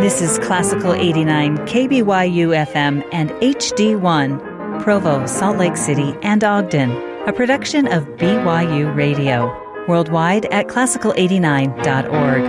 This is Classical 89 KBYU FM and HD1, Provo, Salt Lake City, and Ogden, a production of BYU Radio. Worldwide at classical89.org.